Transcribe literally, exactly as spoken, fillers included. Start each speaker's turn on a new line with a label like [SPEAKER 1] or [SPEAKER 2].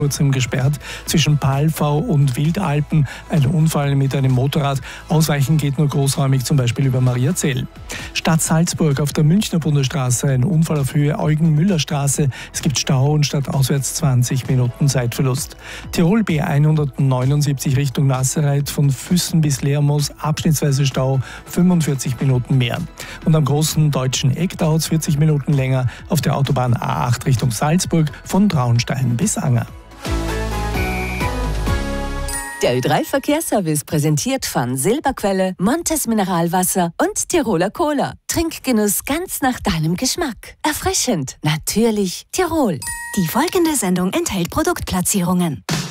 [SPEAKER 1] kurzem gesperrt zwischen Palfau und Wildalpen. Ein Unfall mit einem Motorrad. Ausweichen geht nur großräumig, zum Beispiel über Mariazell. Stadt Salzburg auf der Münchner Bundesstraße. Ein Unfall auf Höhe Eugen-Müller-Straße. Es gibt Stau und stadtauswärts zwanzig Minuten Zeitverlust. Tirol B hundertneunundsiebzig Richtung Nassereit von Füssen bis Lermoos. Abschnittsweise Stau, fünfundvierzig Minuten mehr. Und am großen deutschen Eck dauert es vierzig Minuten länger auf der Autobahn A acht Richtung Salzburg von Traunstein bis Anger.
[SPEAKER 2] Der Ö drei Verkehrsservice präsentiert von Silberquelle, Montes Mineralwasser und Tiroler Cola. Trinkgenuss ganz nach deinem Geschmack. Erfrischend, natürlich Tirol.
[SPEAKER 3] Die folgende Sendung enthält Produktplatzierungen.